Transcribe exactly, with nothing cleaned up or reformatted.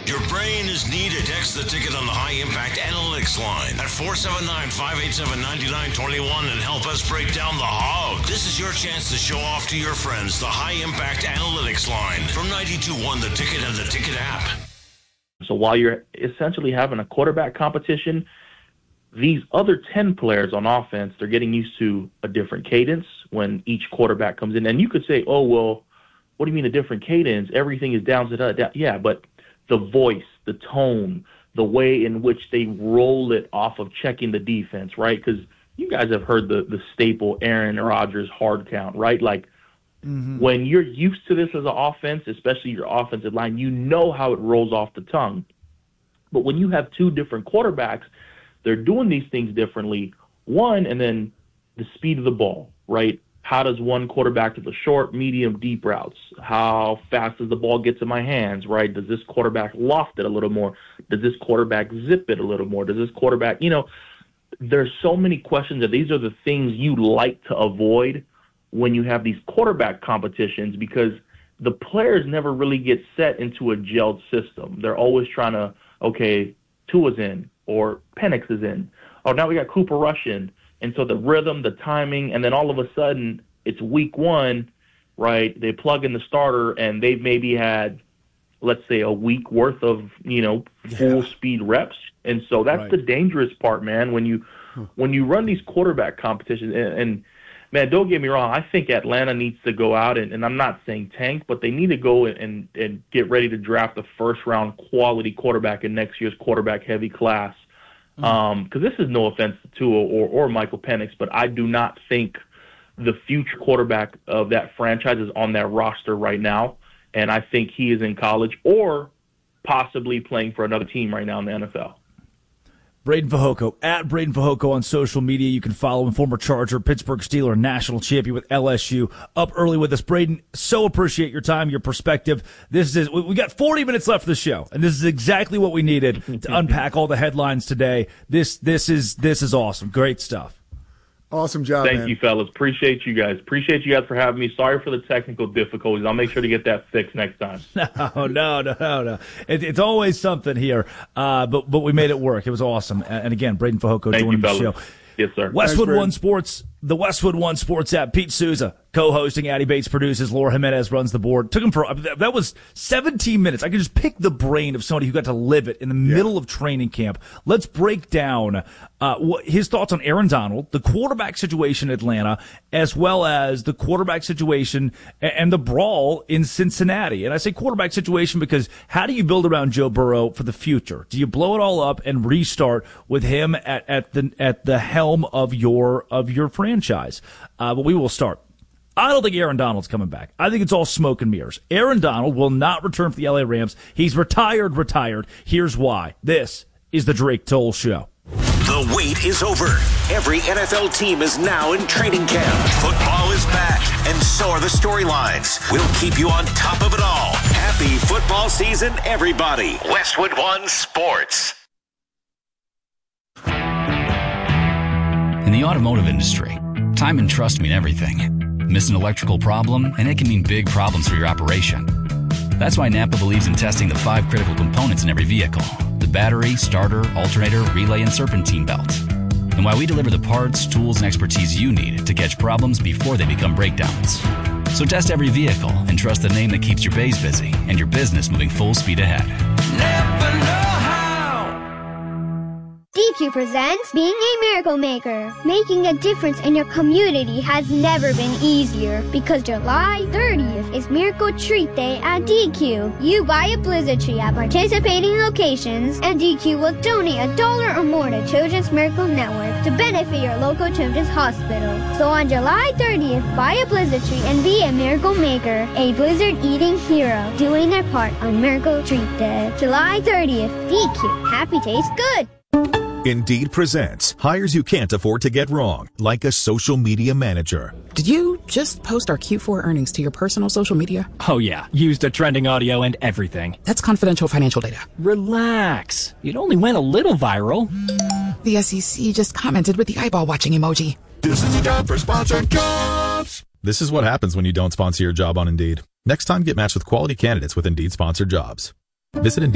Your brain is needed. Text the ticket on the High Impact Analytics line at four seven nine, five eight seven, nine nine two one and help us break down the hog. This is your chance to show off to your friends the High Impact Analytics line from ninety-two point one The Ticket and the Ticket app. So while you're essentially having a quarterback competition, these other ten players on offense, they're getting used to a different cadence when each quarterback comes in. And you could say, oh, well, what do you mean a different cadence? Everything is down to that. Yeah, but the voice, the tone, the way in which they roll it off of checking the defense, right? Because you guys have heard the, the staple Aaron Rodgers hard count, right? Like mm-hmm. when you're used to this as an offense, especially your offensive line, you know how it rolls off the tongue. But when you have two different quarterbacks, they're doing these things differently. One, and then the speed of the ball, right? How does one quarterback to the short, medium, deep routes? How fast does the ball get to my hands, right? Does this quarterback loft it a little more? Does this quarterback zip it a little more? Does this quarterback, you know, there's so many questions that these are the things you like to avoid when you have these quarterback competitions, because the players never really get set into a gelled system. They're always trying to, okay, Tua's in or Penix is in. Oh, now we got Cooper Rush in. And so the rhythm, the timing, and then all of a sudden it's week one, right? They plug in the starter and they've maybe had, let's say, a week worth of, you know, full yeah. speed reps. And so that's right. the dangerous part, man, when you huh. when you run these quarterback competitions. And, and, man, don't get me wrong. I think Atlanta needs to go out, and, and I'm not saying tank, but they need to go and, and get ready to draft a first-round quality quarterback in next year's quarterback-heavy class. Um, because this is no offense to Tua or, or Michael Penix, but I do not think the future quarterback of that franchise is on that roster right now. And I think he is in college or possibly playing for another team right now in the N F L. Breiden Fehoko, at Breiden Fehoko on social media. You can follow him, former Charger, Pittsburgh Steeler, national champion with L S U, up early with us. Breiden, so appreciate your time, your perspective. This is, we got forty minutes left of the show, and this is exactly what we needed to unpack all the headlines today. This, this is, this is awesome. Great stuff. Awesome job, Thank man. you, fellas. Appreciate you guys. Appreciate you guys for having me. Sorry for the technical difficulties. I'll make sure to get that fixed next time. No, no, no, no, no. It, it's always something here, uh, but but we made it work. It was awesome. And again, Breiden Fehoko Thank joining you, the fellas. show. Yes, sir. Westwood Thanks, One Sports, the Westwood One Sports app. Pete Souza co-hosting. Addie Bates produces. Laura Jimenez runs the board. Took him for that was seventeen minutes. I could just pick the brain of somebody who got to live it in the yeah. middle of training camp. Let's break down uh, what, his thoughts on Aaron Donald, the quarterback situation in Atlanta, as well as the quarterback situation and the brawl in Cincinnati. And I say quarterback situation because how do you build around Joe Burrow for the future? Do you blow it all up and restart with him at, at the at the helm of your of your franchise? Uh, but we will start. I don't think Aaron Donald's coming back. I think it's all smoke and mirrors. Aaron Donald will not return for the L A Rams. He's retired, retired. Here's why. This is the Drake Toll Show. The wait is over. Every N F L team is now in training camp. Football is back, and so are the storylines. We'll keep you on top of it all. Happy football season, everybody. Westwood One Sports. In the automotive industry, time and trust mean everything. Miss an electrical problem, and it can mean big problems for your operation. That's why Napa believes in testing the five critical components in every vehicle: the battery, starter, alternator, relay, and serpentine belt. And why we deliver the parts, tools, and expertise you need to catch problems before they become breakdowns. So test every vehicle and trust the name that keeps your bays busy and your business moving full speed ahead. Napa know-how. D Q presents Being a Miracle Maker. Making a difference in your community has never been easier because July thirtieth is Miracle Treat Day at D Q. You buy a blizzard tree at participating locations, and D Q will donate a dollar or more to Children's Miracle Network to benefit your local children's hospital. So on July thirtieth, buy a blizzard tree and be a miracle maker, a blizzard-eating hero, doing their part on Miracle Treat Day. July thirtieth, D Q. Happy tastes good. Indeed presents hires you can't afford to get wrong, like a social media manager. Did you just post our Q four earnings to your personal social media? Oh yeah, used a trending audio and everything. That's confidential financial data. Relax. It only went a little viral. The S E C just commented with the eyeball watching emoji. This is a job for sponsored jobs. This is what happens when you don't sponsor your job on Indeed. Next time, get matched with quality candidates with Indeed sponsored jobs. Visit Indeed.